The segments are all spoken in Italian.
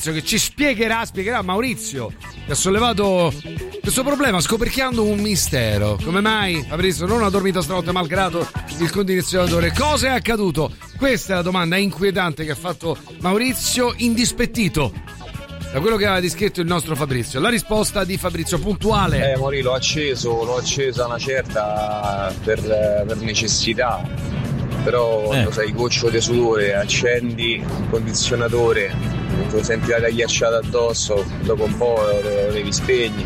Fabrizio che ci spiegherà Maurizio, che ha sollevato questo problema scoperchiando un mistero. Come mai Fabrizio non ha dormito stanotte malgrado il condizionatore? Cosa è accaduto? Questa è la domanda inquietante che ha fatto Maurizio, indispettito da quello che aveva descritto il nostro Fabrizio. La risposta di Fabrizio puntuale. Mori, l'ho accesa una certa per necessità, però quando sei goccio di sudore, accendi il condizionatore, senti la ghiacciata addosso, dopo un po' lo devi spegni.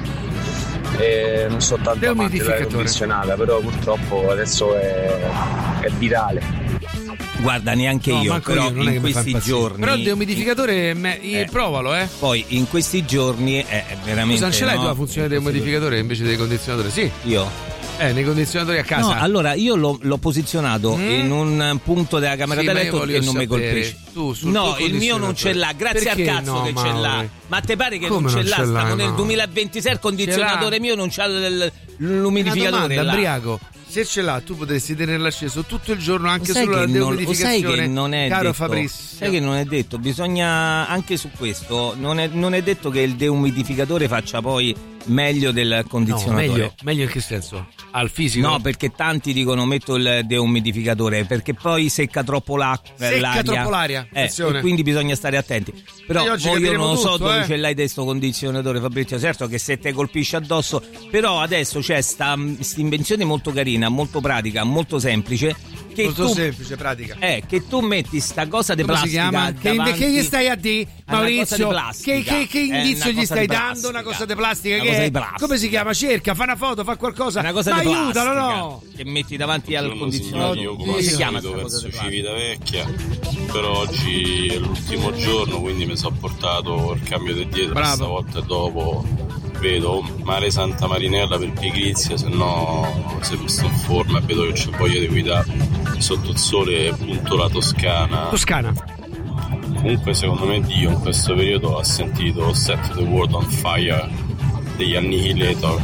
Non so tanto amante della condizionata, però purtroppo adesso è virale. Guarda, neanche io, però non in questi giorni. Però il deumidificatore provalo, Poi in questi giorni è veramente. Non ce l'hai tu la funzione del modificatore invece del condizionatore? Sì. Io? Nei condizionatori a casa. No, allora io l'ho posizionato in un punto della camera da letto che non mi colpisce. No, il mio non ce l'ha, grazie al cazzo che ce l'ha. Ma te pare che non ce l'ha? Stiamo nel 2026, il condizionatore mio non c'ha l'umidificatore. Una domanda, Briaco. Se ce l'ha, tu potresti tenerlo acceso tutto il giorno anche solo la deumidificazione, caro Fabrizio. Sai che non è detto, bisogna anche su questo, non è detto che il deumidificatore faccia poi meglio del condizionatore. No, meglio in che senso? Al fisico? No, perché tanti dicono metto il deumidificatore perché poi secca troppo l'aria. Troppo l'aria. E quindi bisogna stare attenti. Però io non lo so dove ce l'hai questo condizionatore, Fabrizio. Certo che se te colpisce addosso, però adesso c'è sta invenzione molto carina, molto pratica, molto semplice. Semplice, pratica. Che tu metti sta cosa di plastica. Come si chiama? Che gli stai a dire, Maurizio? Che indizio gli stai dando? Una cosa di plastica? Come si chiama? Cerca, fa una foto, fa qualcosa. Una cosa ma di aiutalo, plastica, no? Che metti davanti al condizionatore. Io come si chiama verso Civitavecchia, però oggi è l'ultimo giorno, quindi mi sono portato il cambio di dietro. Stavolta dopo vedo Mare Santa Marinella per pigrizia, se no se mi sto in forma e vedo che c'è voglia di guidare sotto il sole, appunto la Toscana. Comunque secondo me Dio in questo periodo ha sentito Set the World on Fire degli Annihilator.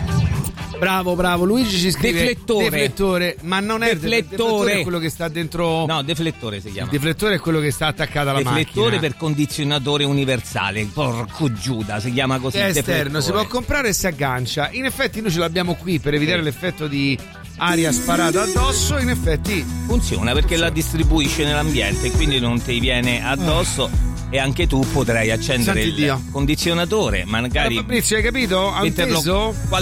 Bravo, Luigi ci scrive deflettore, ma non è deflettore, è quello che sta dentro. No, deflettore si chiama. Il deflettore è quello che sta attaccato alla macchina. Deflettore per condizionatore universale. Porco Giuda, si chiama così. È esterno, si può comprare e si aggancia. In effetti noi ce l'abbiamo qui per evitare l'effetto di aria sparata addosso. In effetti funziona perché la distribuisce nell'ambiente, quindi non ti viene addosso. E anche tu potrai accendere il condizionatore, magari. Fabrizio, hai capito? Hai inteso?